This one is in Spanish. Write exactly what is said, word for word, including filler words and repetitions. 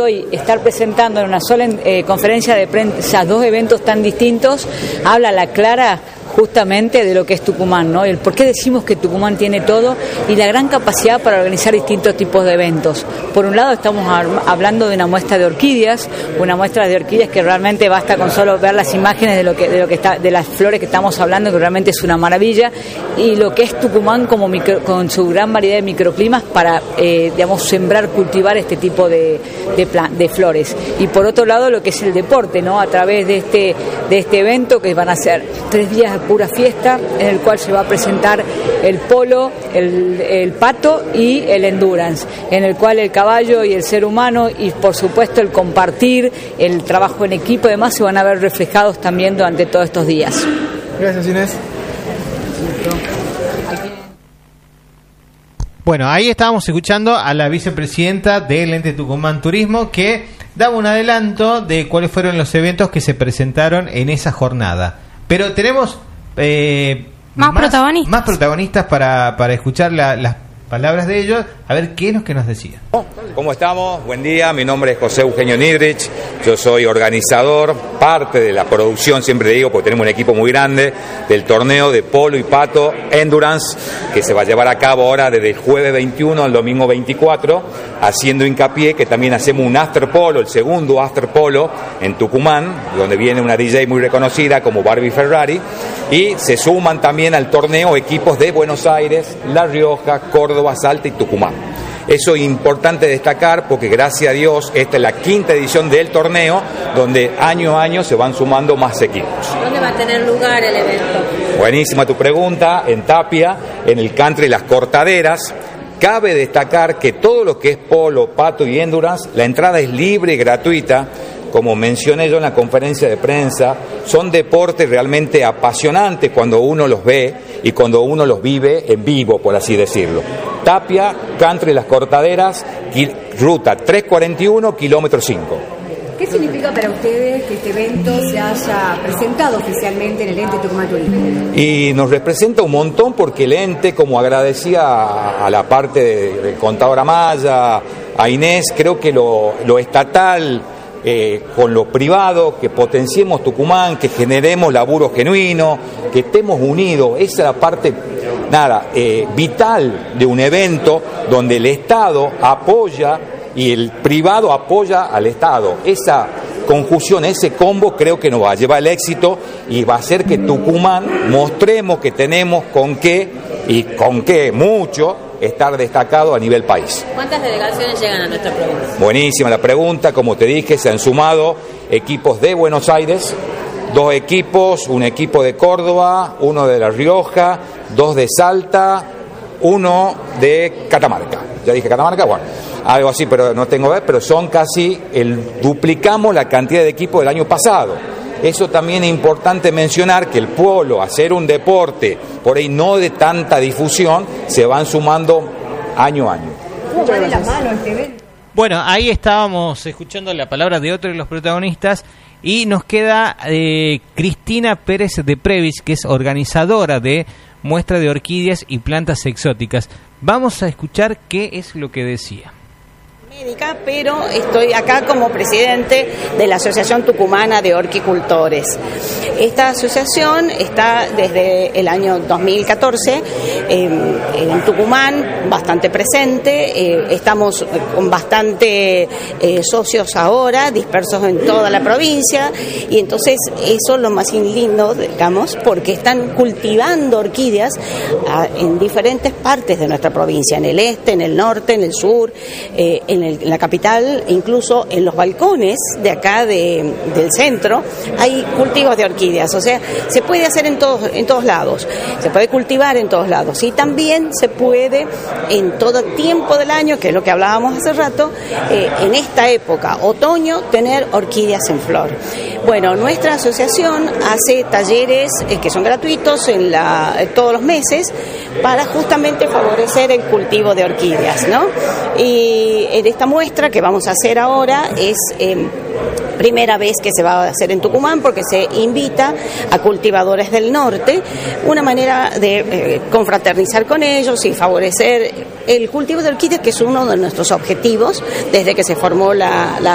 Hoy estar presentando en una sola eh, conferencia de prensa dos eventos tan distintos habla a la clara justamente de lo que es Tucumán, ¿no? El por qué decimos que Tucumán tiene todo y la gran capacidad para organizar distintos tipos de eventos. Por un lado estamos hablando de una muestra de orquídeas, una muestra de orquídeas que realmente basta con solo ver las imágenes de lo que de lo que está de las flores que estamos hablando, que realmente es una maravilla, y lo que es Tucumán como micro, con su gran variedad de microclimas para eh, digamos sembrar, cultivar este tipo de de, plan, de flores. Y por otro lado lo que es el deporte, ¿no? A través de este de este evento que van a ser tres días de pura fiesta, en el cual se va a presentar el polo, el, el pato y el endurance, en el cual el caballo y el ser humano y por supuesto el compartir, el trabajo en equipo y demás se van a ver reflejados también durante todos estos días. Gracias, Inés. Bueno, ahí estábamos escuchando a la vicepresidenta del Ente Tucumán Turismo, que daba un adelanto de cuáles fueron los eventos que se presentaron en esa jornada. Pero tenemos eh, más, más protagonistas más protagonistas para, para escuchar la, las palabras de ellos, a ver qué es lo que nos decía. ¿Cómo estamos? Buen día, mi nombre es José Eugenio Nidrich, yo soy organizador, parte de la producción, siempre digo, porque tenemos un equipo muy grande, del torneo de polo y pato Endurance, que se va a llevar a cabo ahora desde el jueves veintiuno al domingo veinticuatro, haciendo hincapié que también hacemos un after polo, el segundo after polo en Tucumán, donde viene una D J muy reconocida como Barbie Ferrari, y se suman también al torneo equipos de Buenos Aires, La Rioja, Córdoba, Salta y Tucumán. Eso es importante destacar porque gracias a Dios esta es la quinta edición del torneo donde año a año se van sumando más equipos. ¿Dónde va a tener lugar el evento? Buenísima tu pregunta, en Tapia, en el country Las Cortaderas. Cabe destacar que todo lo que es polo, pato y endurance, la entrada es libre y gratuita. Como mencioné yo en la conferencia de prensa, son deportes realmente apasionantes cuando uno los ve y cuando uno los vive en vivo, por así decirlo. Tapia, Country Las Cortaderas, ruta trescientos cuarenta y uno, kilómetro cinco. ¿Qué significa para ustedes que este evento se haya presentado oficialmente en el Ente Tucumán Turismo? Y nos representa un montón porque el ente, como agradecía a la parte de, de contadora Amaya, a Inés, creo que lo, lo estatal... Eh, con lo privado, que potenciemos Tucumán, que generemos laburo genuino, que estemos unidos. Esa es la parte, nada, eh, vital de un evento donde el Estado apoya y el privado apoya al Estado. Esa conjunción, ese combo creo que nos va a llevar al éxito y va a hacer que Tucumán mostremos que tenemos con qué y con qué mucho estar destacado a nivel país. ¿Cuántas delegaciones llegan a nuestra provincia? Buenísima la pregunta, como te dije, se han sumado equipos de Buenos Aires, dos equipos, un equipo de Córdoba, uno de La Rioja, dos de Salta, uno de Catamarca. Ya dije Catamarca, bueno, algo así, pero no tengo que ver, pero son casi, el duplicamos la cantidad de equipos del año pasado. Eso también es importante mencionar, que el polo, hacer un deporte por ahí no de tanta difusión, se van sumando año a año. ¿Cómo va de la mano este evento? Bueno, ahí estábamos escuchando la palabra de otro de los protagonistas y nos queda eh, Cristina Pérez de Previs, que es organizadora de muestra de orquídeas y plantas exóticas. Vamos a escuchar qué es lo que decía. Médica, pero estoy acá como presidente de la Asociación Tucumana de Horticultores. Esta asociación está desde el año dos mil catorce eh, en Tucumán, bastante presente, eh, estamos con bastante eh, socios ahora, dispersos en toda la provincia, y entonces eso es lo más lindo, digamos, porque están cultivando orquídeas a, en diferentes partes de nuestra provincia, en el este, en el norte, en el sur, eh, en en la capital, incluso en los balcones de acá de, del centro, hay cultivos de orquídeas. O sea, se puede hacer en todos, en todos lados, se puede cultivar en todos lados, y también se puede en todo tiempo del año, que es lo que hablábamos hace rato, eh, en esta época, otoño, tener orquídeas en flor. Bueno, nuestra asociación hace talleres eh, que son gratuitos en la, eh, todos los meses, para justamente favorecer el cultivo de orquídeas, ¿no? Y en esta muestra que vamos a hacer ahora es eh, primera vez que se va a hacer en Tucumán, porque se invita a cultivadores del norte, una manera de eh, confraternizar con ellos y favorecer el cultivo de orquídeas, que es uno de nuestros objetivos desde que se formó la, la